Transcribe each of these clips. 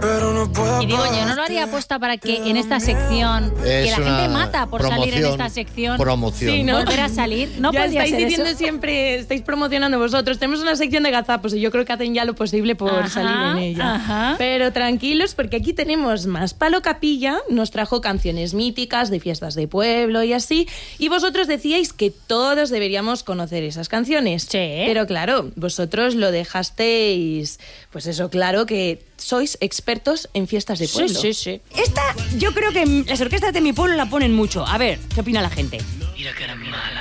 Y digo, yo no lo haría apuesta para que en esta sección, que la gente mata por salir en esta sección, promoción. Sí, ¿no? Volver a salir. No ya podía estáis ser diciendo eso. siempre, estáis promocionando vosotros. Tenemos una sección de gazapos y yo creo que hacen ya lo posible por salir en ella. Ajá. Pero tranquilos, porque aquí tenemos más. Palo Capilla nos trajo canciones míticas de fiestas de pueblo y así. Y vosotros decíais que todos deberíamos conocer esas canciones. Sí. Pero claro, vosotros lo dejasteis, pues eso, claro que sois expertos en fiestas de pueblo. Sí. Esta, yo creo que las orquestas de mi pueblo la ponen mucho. A ver, ¿qué opina la gente? Mira que eres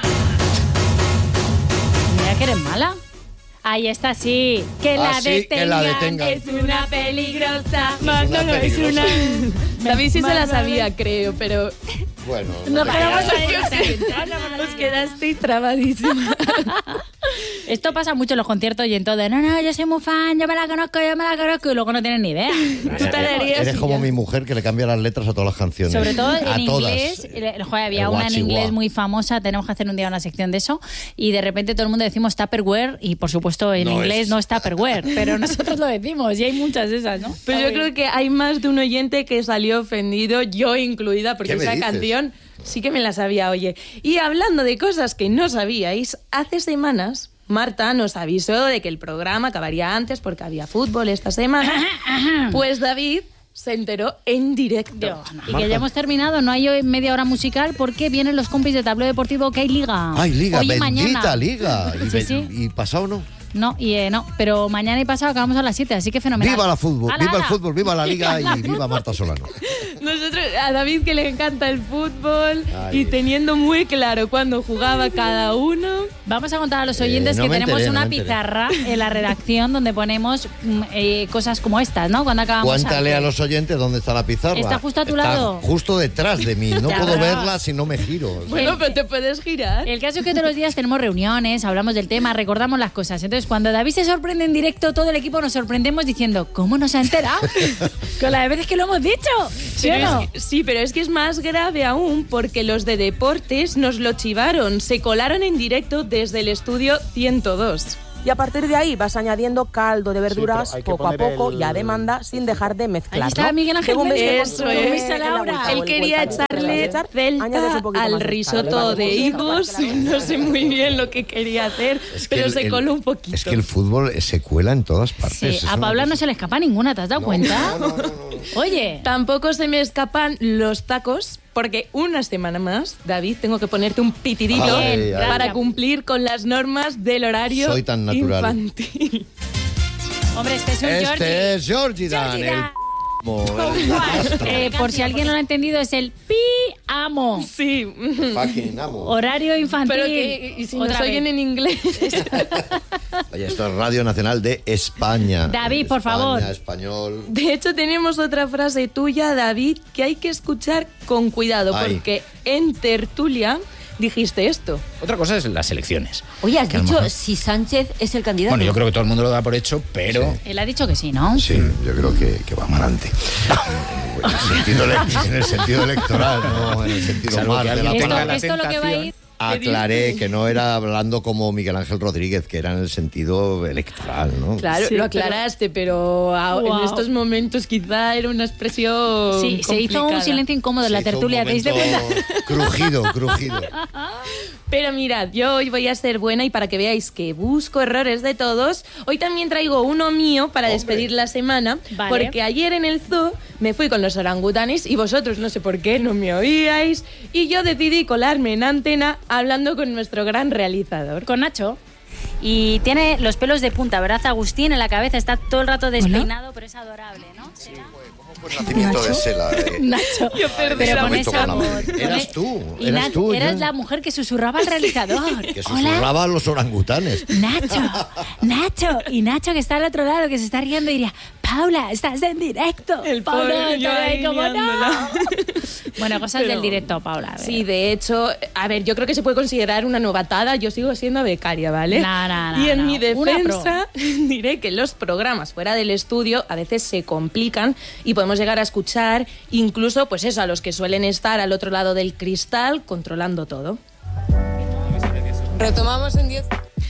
mala. Ahí está, sí. Que la detengan. Es una peligrosa. No, es una... David sí se la sabía, creo, pero... Bueno, No, pero vamos a Os quedasteis trabadísimas. Esto pasa mucho en los conciertos y en todo. No, yo soy muy fan, yo me la conozco, y luego no tienen ni idea. Tú te la harías eres y como ya. mi mujer, que le cambia las letras a todas las canciones. Sobre todo a en todas. inglés. Joder, había El una en guachihuá. inglés muy famosa. Tenemos que hacer un día una sección de eso. Y de repente todo el mundo decimos Tupperware. Y por supuesto en No inglés es. no es Tupperware. Pero nosotros lo decimos. Y hay muchas de esas, ¿no? Pero yo creo que hay más de un oyente que salió ofendido, yo incluida, porque ¿Qué me esa dices? canción sí que me la sabía, oye. Y hablando de cosas que no sabíais, hace semanas Marta nos avisó de que el programa acabaría antes porque había fútbol esta semana. Pues David se enteró en directo. Y que ya hemos terminado, no hay hoy media hora musical porque vienen los compis de Tablero Deportivo que hay liga. ¡Ay, liga! Hoy y ¡Bendita mañana. liga! Sí. ¿Y pasado no? No, no, pero mañana y pasado acabamos a las 7, así que fenomenal. ¡Viva la fútbol! ¡Hala, ¡Viva el hala! fútbol! ¡Viva la liga! Y ¡viva Marta Solano! Nosotros, a David que le encanta el fútbol Ay. y teniendo muy claro cuándo jugaba cada uno. Vamos a contar a los oyentes no que me tenemos enteré, una no me enteré. pizarra en la redacción donde ponemos cosas como estas, ¿no? Cuando acabamos. Cuéntale antes. a los oyentes dónde está la pizarra. Está justo a tu Está lado. justo detrás de mí. No Ya, puedo pero- verla si no me giro. Bueno, pero te puedes girar. El caso es que todos los días tenemos reuniones, hablamos del tema, recordamos las cosas. Entonces, cuando David se sorprende en directo, todo el equipo nos sorprendemos diciendo, ¿cómo nos ha enterado? Con las veces que lo hemos dicho. ¿Sí o no? Sí, pero es que es más grave aún porque los de deportes nos lo chivaron. Se colaron en directo desde el estudio 102. Y a partir de ahí vas añadiendo caldo de verduras pero hay que poco a poner poco el- y a demanda sin dejar de mezclar. Ahí está Miguel Ángel Según ves que Méndez. Eso consume es. en la Laura. vuelta o Él el quería vuelta que echarle le echar, añades celta un poquito al más de risotto caldo. de higos. No sé muy bien lo que quería hacer, Es que pero el- se coló un poquito. Es que el fútbol se cuela en todas partes. Sí, Es a una Paula no cosa- se le escapa ninguna, ¿te has dado cuenta? No. Oye, Tampoco se me escapan los tacos, porque una semana más, David, tengo que ponerte un pitidito Ay, ay. para cumplir con las normas del horario Soy tan natural. infantil. hombre, este es un Georgie. Este es Georgie Dan, Georgie el Dan. el maestro. Por si alguien no lo ha entendido, es el amo. Sí. Fucking amo. Horario infantil. Pero que, y si nos Otra oyen vez. en inglés. Oye, esto es Radio Nacional de España. David, por favor. España, español. De hecho, tenemos otra frase tuya, David, que hay que escuchar con cuidado, Ay. porque en tertulia dijiste esto. Otra cosa es las elecciones. Oye, has Que a lo dicho mejor- si Sánchez es el candidato. Bueno, yo creo que todo el mundo lo da por hecho, pero... Él ha dicho que sí, ¿no? Sí, yo creo que va adelante. En el sentido electoral, no en el sentido Salvo mal que de la alguien palabra. Esto lo que va a ir. Aclaré que no era hablando como Miguel Ángel Rodríguez, que era en el sentido electoral, ¿no? Claro, Sí, lo aclaraste, pero en Wow. estos momentos quizá era una expresión Sí, se hizo un complicada. silencio incómodo en la Se hizo un tertulia, ¿te diste cuenta? momento crujido. Pero mirad, yo hoy voy a ser buena y para que veáis que busco errores de todos, hoy también traigo uno mío para despedir la semana, Vale. porque ayer en el zoo me fui con los orangutanes y vosotros no sé por qué no me oíais y yo decidí colarme en antena hablando con nuestro gran realizador. Con Nacho. Y tiene los pelos de punta, ¿verdad, Agustín? En la cabeza está todo el rato despeinado, pero es adorable, ¿no? ¿Será? Pues nacimiento de Sela. Nacho. Yo perdí Pero la con momento esa con la voz. mujer. con Eras e- tú, y eras tú, Eras yo. la mujer que susurraba al realizador. Que Hola, susurraba a los orangutanes. Nacho. Y Nacho que está al otro lado, que se está riendo, diría, Paula, estás en directo. El Paula, pobre, yo estaba ahí ahí como, no. liándola. Bueno, cosas Pero- del directo, Paula. a ver. Sí, de hecho, a ver, yo creo que se puede considerar una novatada. Yo sigo siendo becaria, ¿vale? No, y en mi una defensa diré que los programas fuera del estudio a veces se complican y podemos llegar a escuchar incluso, pues eso, a los que suelen estar al otro lado del cristal controlando todo. Retomamos en 10.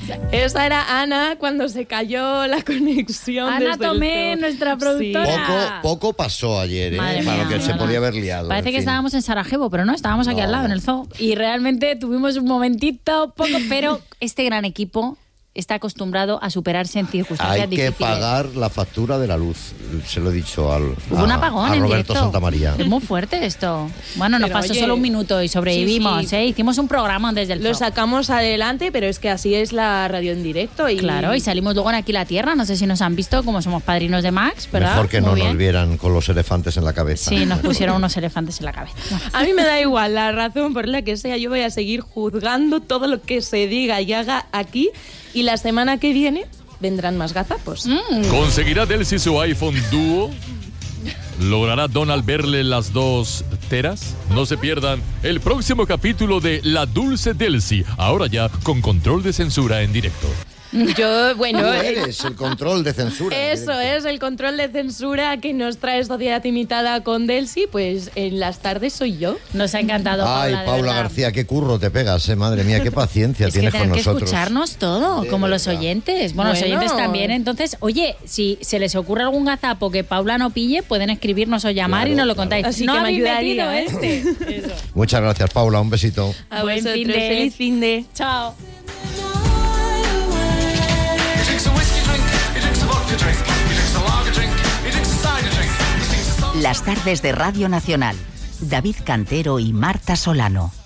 Esa era Ana cuando se cayó la conexión. Ana desde el Tomé, zoo. nuestra productora. Poco pasó ayer, Madre para mía, lo que de se verdad. podía haber liado. Parece en que fin. estábamos en Sarajevo, pero no, estábamos aquí No. al lado, en el zoo. Y realmente tuvimos un momentito poco, pero este gran equipo está acostumbrado a superarse en circunstancias Hay que difíciles. pagar la factura de la luz. Se lo he dicho Hubo un apagón a en Roberto directo. Santamaría. Es muy fuerte esto. Bueno, nos Pero, pasó oye, solo un minuto y sobrevivimos, sí, sí. ¿eh? Hicimos un programa desde el Lo zoo. sacamos adelante, pero es que así es la radio en directo. Y... Claro, y salimos luego en Aquí la Tierra. No sé si nos han visto, como somos padrinos de Max, ¿verdad? Mejor que Muy no bien. nos vieran con los elefantes en la cabeza. Sí, nos pusieron unos elefantes en la cabeza. A mí me da igual la razón por la que sea, yo voy a seguir juzgando todo lo que se diga y haga aquí, y la semana que viene vendrán más gazapos. ¿Conseguirá Delcy su iPhone Duo? ¿Logrará Donald verle las 2 teras? No se pierdan el próximo capítulo de La Dulce Delcy, ahora ya con control de censura en directo. Yo, bueno, Tú eres el control de censura. en eso directo. es el control de censura que nos trae Sociedad Imitada con Delcy, pues en las tardes soy yo. Nos ha encantado, Ay, de Paula verdad. García, qué curro te pegas, madre mía, qué paciencia Es que tienes con tener que nosotros. escucharnos todo, De como los verdad. oyentes. Bueno, los Bueno. oyentes también. Entonces, oye, si se les ocurre algún gazapo que Paula no pille, pueden escribirnos o llamar Claro, y nos lo claro. contáis. Así no que me habéis ayudaría, metido ¿eh? este. Muchas gracias, Paula, un besito. A Buen vosotros, fin de- feliz fin de. Chao. He drinks a whiskey drink, he drinks a vodka drink, he drinks a lager drink, he drinks a cider drink, he sings a song. Las tardes de Radio Nacional. David Cantero y Marta Solano.